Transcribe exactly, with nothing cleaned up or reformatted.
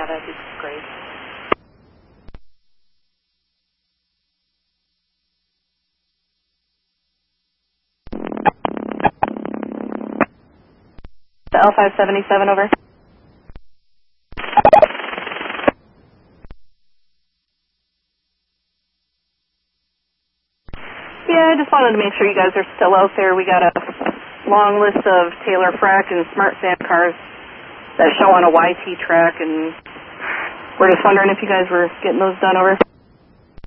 Yeah, that'd be great. The L five seventy-seven, over. Yeah, I just wanted to make sure you guys are still out there. We got a long list of Taylor Frac and Smart Sand cars that show on a Y T track, and we're just wondering if you guys were getting those done, over.